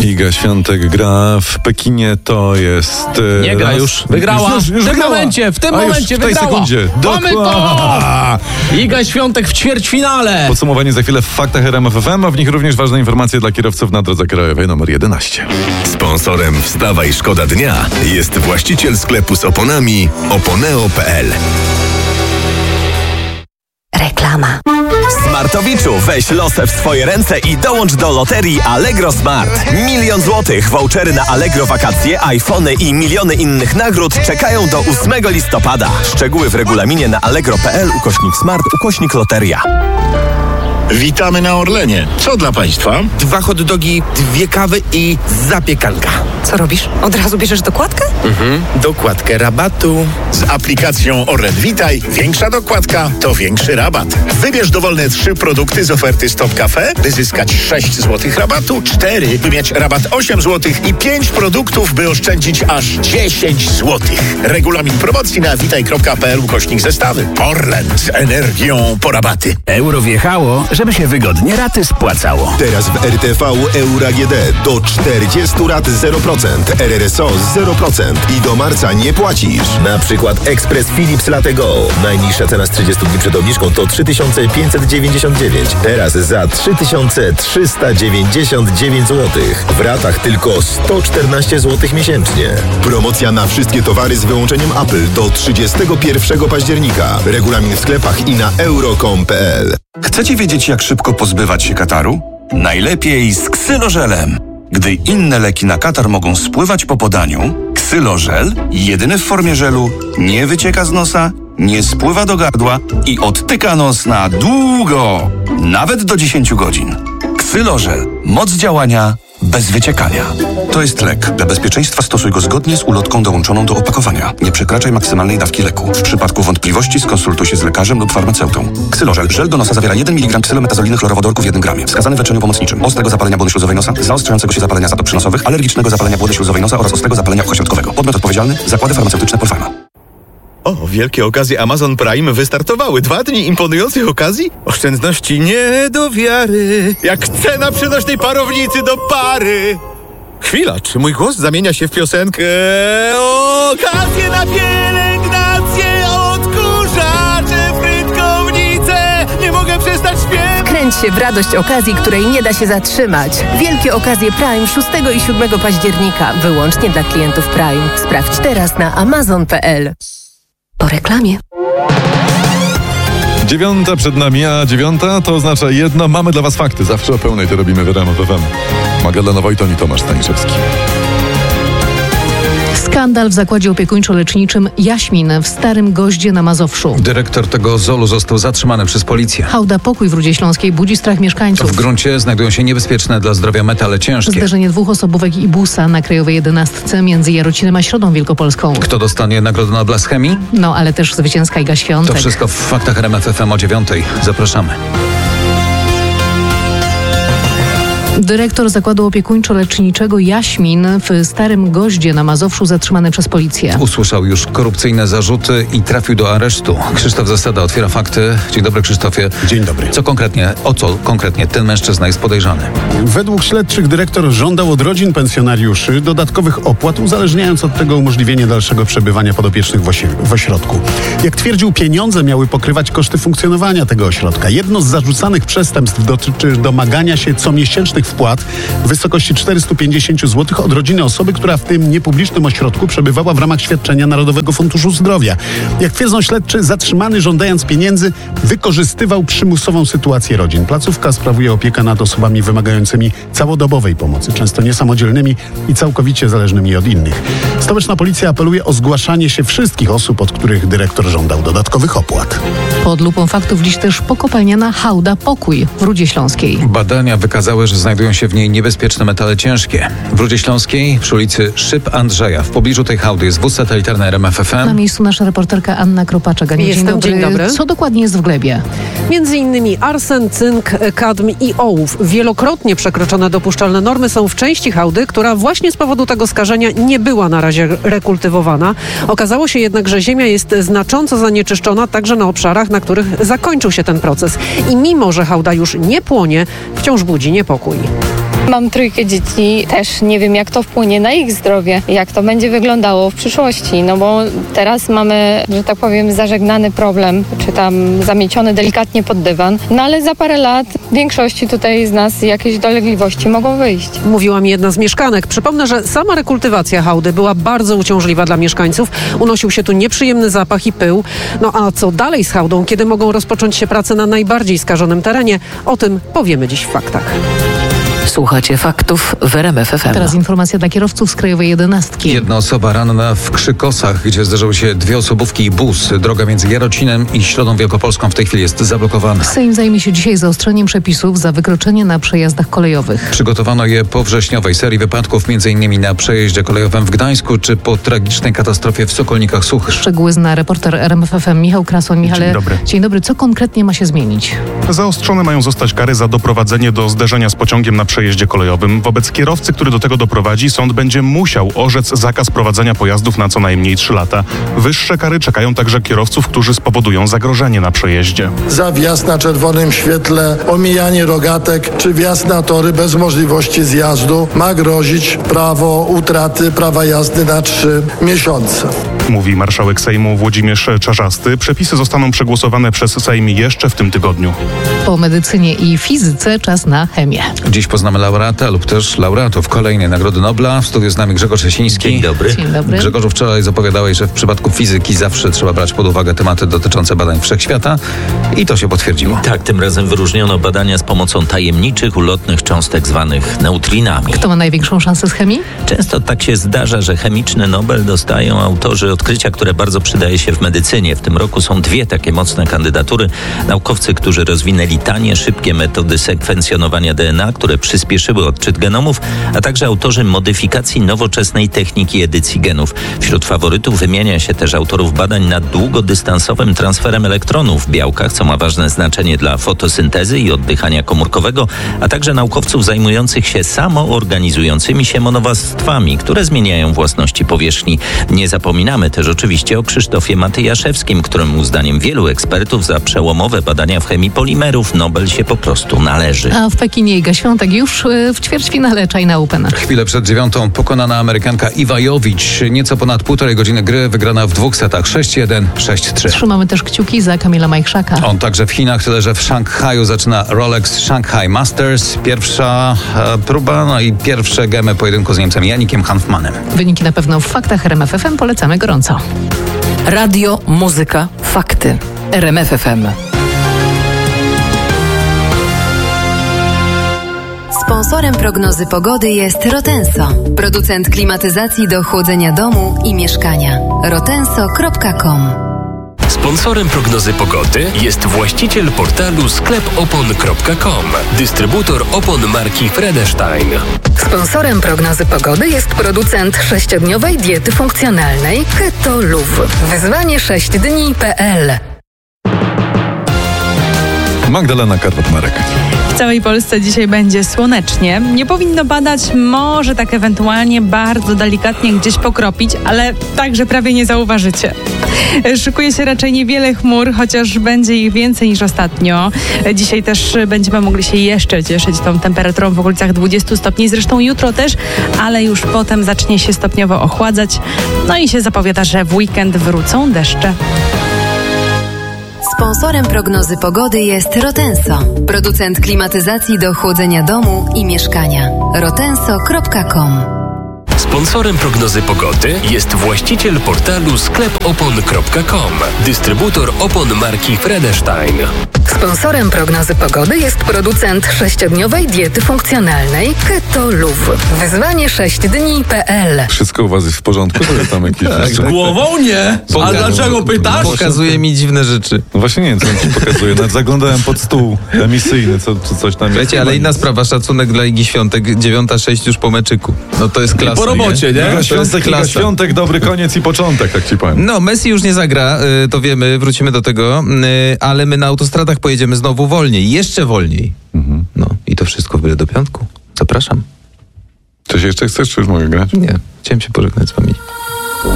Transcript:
Iga Świątek gra w Pekinie, to jest... Nie gra już. Wygrała. Już w tym wygrała. momencie, w tym momencie w tej wygrała. sekundzie. Mamy to! Iga Świątek w ćwierćfinale. Podsumowanie za chwilę w faktach RMF FM, a w nich również ważne informacje dla kierowców na drodze krajowej nr 11. Sponsorem Wstawaj Szkoda Dnia jest właściciel sklepu z oponami oponeo.pl. Reklama. Smartowiczu, weź losy w swoje ręce i dołącz do loterii Allegro Smart. 1 000 000 złotych, vouchery na Allegro wakacje, iPhony i miliony innych nagród czekają do 8 listopada. Szczegóły w regulaminie na allegro.pl/smart/loteria. Witamy na Orlenie. Co dla Państwa? 2 hot dogi, 2 kawy i zapiekanka. Co robisz? Od razu bierzesz dokładkę? Dokładkę rabatu. Z aplikacją Orlen Witaj większa dokładka to większy rabat. Wybierz dowolne 3 produkty z oferty Stop Cafe, by zyskać 6 zł rabatu, 4, by mieć rabat 8 zł i 5 produktów, by oszczędzić aż 10 zł. Regulamin promocji na witaj.pl/zestawy. Orlen z energią po rabaty. Euro wjechało, żeby się wygodnie raty spłacało. Teraz w RTV Euro AGD do 40 rat 0%, RRSO 0% i do marca nie płacisz. Na przykład Ekspres Philips Latte Go. Najniższa cena z 30 dni przed obniżką to 3599. Teraz za 3399 zł. W ratach tylko 114 zł miesięcznie. Promocja na wszystkie towary z wyłączeniem Apple do 31 października. Regulamin w sklepach i na euro.com.pl. Chcecie wiedzieć, jak szybko pozbywać się kataru? Najlepiej z ksylożelem. Gdy inne leki na katar mogą spływać po podaniu, ksylożel, jedyny w formie żelu, nie wycieka z nosa, nie spływa do gardła i odtyka nos na długo, nawet do 10 godzin. Ksylożel. Moc działania bez wyciekania. To jest lek. Dla bezpieczeństwa stosuj go zgodnie z ulotką dołączoną do opakowania. Nie przekraczaj maksymalnej dawki leku. W przypadku wątpliwości skonsultuj się z lekarzem lub farmaceutą. Ksylożel. Żel do nosa zawiera 1 mg ksylometazoliny chlorowodorku w 1 gramie. Wskazany w leczeniu pomocniczym. Ostrego zapalenia błony śluzowej nosa, zaostrzającego się zapalenia zatok przynosowych, alergicznego zapalenia błony śluzowej nosa oraz ostrego zapalenia ucha środkowego. Podmiot odpowiedzialny. Zakłady farmaceutyczne Polpharma. O, wielkie okazje Amazon Prime wystartowały. 2 dni imponujących okazji? Oszczędności nie do wiary. Jak cena przenośnej parownicy do pary. Chwila, czy mój głos zamienia się w piosenkę? Okazje na pielęgnację, odkurzacze, frytkownice. Nie mogę przestać śpiewać. Wkręć się w radość okazji, której nie da się zatrzymać. Wielkie okazje Prime 6 i 7 października. Wyłącznie dla klientów Prime. Sprawdź teraz na amazon.pl. Po reklamie. 9 przed nami, a 9 to oznacza jedno. Mamy dla Was fakty. Zawsze o pełnej to robimy w RMF FM. Magdalena Wojton i Tomasz Staniszewski. Skandal w zakładzie opiekuńczo-leczniczym Jaśmin w Starym Goździe na Mazowszu. Dyrektor tego ZOL-u został zatrzymany przez policję. Hałda Pokój w Rudzie Śląskiej budzi strach mieszkańców. W gruncie znajdują się niebezpieczne dla zdrowia metale ciężkie. Zderzenie 2 osobówek i busa na Krajowej 11 między Jarocinem a Środą Wielkopolską. Kto dostanie nagrodę Nobla z chemii? No, ale też zwycięska Iga Świątek. To wszystko w faktach RMF FM o 9. Zapraszamy. Dyrektor zakładu opiekuńczo-leczniczego Jaśmin w Starym Goździe na Mazowszu zatrzymany przez policję. Usłyszał już korupcyjne zarzuty i trafił do aresztu. Krzysztof Zasada otwiera fakty. Dzień dobry, Krzysztofie. Dzień dobry. O co konkretnie ten mężczyzna jest podejrzany? Według śledczych dyrektor żądał od rodzin pensjonariuszy dodatkowych opłat, uzależniając od tego umożliwienie dalszego przebywania podopiecznych w ośrodku. Jak twierdził, pieniądze miały pokrywać koszty funkcjonowania tego ośrodka. Jedno z zarzucanych przestępstw dotyczy domagania się comiesięcznych wpłat w wysokości 450 zł od rodziny osoby, która w tym niepublicznym ośrodku przebywała w ramach świadczenia Narodowego Funduszu Zdrowia. Jak twierdzą śledczy, zatrzymany żądając pieniędzy wykorzystywał przymusową sytuację rodzin. Placówka sprawuje opiekę nad osobami wymagającymi całodobowej pomocy, często niesamodzielnymi i całkowicie zależnymi od innych. Stołeczna policja apeluje o zgłaszanie się wszystkich osób, od których dyrektor żądał dodatkowych opłat. Pod lupą faktów dziś też pokopalniana Hałda Pokój w Rudzie Śląskiej. Badania wykazały, że znajdują się w niej niebezpieczne metale ciężkie. W Rudzie Śląskiej przy ulicy Szyb Andrzeja w pobliżu tej hałdy jest wóz satelitarny RMF FM. Na miejscu nasza reporterka Anna Kropaczek. Dzień dobry. Co dokładnie jest w glebie? Między innymi arsen, cynk, kadm i ołów. Wielokrotnie przekroczone dopuszczalne normy są w części hałdy, która właśnie z powodu tego skażenia nie była na razie rekultywowana. Okazało się jednak, że ziemia jest znacząco zanieczyszczona także na obszarach, na których zakończył się ten proces. I mimo, że hałda już nie płonie, wciąż budzi niepokój. Mam 3 dzieci, też nie wiem, jak to wpłynie na ich zdrowie, jak to będzie wyglądało w przyszłości, no bo teraz mamy, że tak powiem, zażegnany problem, czy tam zamieciony delikatnie pod dywan, no ale za parę lat w większości tutaj z nas jakieś dolegliwości mogą wyjść. Mówiła mi jedna z mieszkanek. Przypomnę, że sama rekultywacja hałdy była bardzo uciążliwa dla mieszkańców. Unosił się tu nieprzyjemny zapach i pył. No a co dalej z hałdą? Kiedy mogą rozpocząć się prace na najbardziej skażonym terenie? O tym powiemy dziś w faktach. Słuchacie faktów w RMF FM. Teraz informacja dla kierowców z Krajowej 11. Jedna osoba ranna w Krzykosach, gdzie zdarzyły się 2 osobówki i bus. Droga między Jarocinem i Środą Wielkopolską w tej chwili jest zablokowana. Sejm zajmie się dzisiaj zaostrzeniem przepisów za wykroczenie na przejazdach kolejowych. Przygotowano je po wrześniowej serii wypadków, m.in. na przejeździe kolejowym w Gdańsku, czy po tragicznej katastrofie w Sokolnikach Suchych. Szczegóły zna reporter RMF FM Michał Krasoń. Michale, Dzień dobry. Dzień dobry. Co konkretnie ma się zmienić? Zaostrzone mają zostać kary za doprowadzenie do zderzenia z pociągiem na przejeździe kolejowym. Wobec kierowcy, który do tego doprowadzi, sąd będzie musiał orzec zakaz prowadzenia pojazdów na co najmniej 3 lata. Wyższe kary czekają także kierowców, którzy spowodują zagrożenie na przejeździe. Za wjazd na czerwonym świetle, omijanie rogatek czy wjazd na tory bez możliwości zjazdu ma grozić prawo utraty prawa jazdy na 3 miesiące. Mówi marszałek Sejmu Włodzimierz Czarzasty. Przepisy zostaną przegłosowane przez Sejm jeszcze w tym tygodniu. Po medycynie i fizyce czas na chemię. Dziś poznamy laureata lub też laureatów kolejnej Nagrody Nobla. W studiu z nami Grzegorz Jasiński. Dzień dobry. Dzień dobry. Grzegorzu, wczoraj zapowiadałeś, że w przypadku fizyki zawsze trzeba brać pod uwagę tematy dotyczące badań wszechświata i to się potwierdziło. Tak, tym razem wyróżniono badania z pomocą tajemniczych, ulotnych cząstek zwanych neutrinami. Kto ma największą szansę z chemii? Często tak się zdarza, że chemiczny Nobel dostają autorzy odkrycia, które bardzo przydaje się w medycynie. W tym roku są 2 takie mocne kandydatury. Naukowcy, którzy rozwinęli tanie, szybkie metody sekwencjonowania DNA, które przyspieszyły odczyt genomów, a także autorzy modyfikacji nowoczesnej techniki edycji genów. Wśród faworytów wymienia się też autorów badań nad długodystansowym transferem elektronów w białkach, co ma ważne znaczenie dla fotosyntezy i oddychania komórkowego, a także naukowców zajmujących się samoorganizującymi się monowłastwami, które zmieniają własności powierzchni. Nie zapominamy też oczywiście o Krzysztofie Matyjaszewskim, któremu zdaniem wielu ekspertów za przełomowe badania w chemii polimerów Nobel się po prostu należy. A w Pekinie Iga Świątek już w ćwierćfinale China Open. Chwilę przed 9 pokonana Amerykanka Iwa Jowicz. Nieco ponad 1,5 godziny gry, wygrana w 2 setach 6-1, 6-3. Trzymamy też kciuki za Kamila Majchrzaka. On także w Chinach, tyle że w Szanghaju zaczyna Rolex Shanghai Masters. Pierwsza próba, no i pierwsze gemy pojedynku z Niemcem Janikiem Hanfmanem. Wyniki na pewno w faktach RMF FM polecamy gorąco. Radio, muzyka, fakty. RMF FM. Sponsorem prognozy pogody jest Rotenso, producent klimatyzacji do chłodzenia domu i mieszkania. rotenso.com. Sponsorem prognozy pogody jest właściciel portalu sklepopon.com, dystrybutor opon marki Fredestein. Sponsorem prognozy pogody jest producent 6-dniowej diety funkcjonalnej Keto Luv. Wyzwanie 6dni.pl. Magdalena Karwat-Marek. W całej Polsce dzisiaj będzie słonecznie. Nie powinno padać, może tak ewentualnie bardzo delikatnie gdzieś pokropić, ale także prawie nie zauważycie. Szykuje się raczej niewiele chmur, chociaż będzie ich więcej niż ostatnio. Dzisiaj też będziemy mogli się jeszcze cieszyć tą temperaturą w okolicach 20 stopni. Zresztą jutro też, ale już potem zacznie się stopniowo ochładzać. No i się zapowiada, że w weekend wrócą deszcze. Sponsorem prognozy pogody jest Rotenso, producent klimatyzacji do chłodzenia domu i mieszkania. rotenso.com. Sponsorem prognozy pogody jest właściciel portalu sklepopon.com, dystrybutor opon marki Fredestein. Sponsorem prognozy pogody jest producent 6-dniowej diety funkcjonalnej Keto Luv. Wyzwanie 6dni.pl. Wszystko u was jest w porządku? To tam jakieś Z głową nie. A dlaczego pytasz? Pokazuje mi dziwne rzeczy. No właśnie nie wiem, co on ci pokazuje. Nawet zaglądałem pod stół emisyjny, czy coś tam jest. Wiecie, ale inna sprawa, szacunek dla Igi Świątek, 9:06 już po meczyku. No to jest klasa. Po robocie, nie? Iga Świątek, dobry koniec i początek, tak ci powiem. No, Messi już nie zagra, to wiemy, wrócimy do tego, ale my na autostradach pojedziemy znowu wolniej, jeszcze wolniej. No i to wszystko w byle do piątku. Zapraszam. Coś jeszcze chcesz, czy już mogę grać? Nie, chciałem się pożegnać z wami.